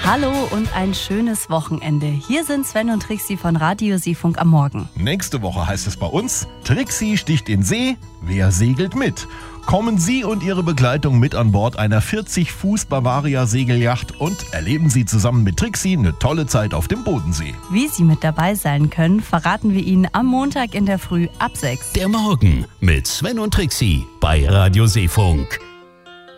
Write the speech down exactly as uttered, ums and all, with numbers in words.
Hallo und ein schönes Wochenende. Hier sind Sven und Trixi von Radio Seefunk am Morgen. Nächste Woche heißt es bei uns, Trixi sticht in See, wer segelt mit? Kommen Sie und Ihre Begleitung mit an Bord einer vierzig Fuß Bavaria Segelyacht und erleben Sie zusammen mit Trixi eine tolle Zeit auf dem Bodensee. Wie Sie mit dabei sein können, verraten wir Ihnen am Montag in der Früh ab sechs. Der Morgen mit Sven und Trixi bei Radio Seefunk.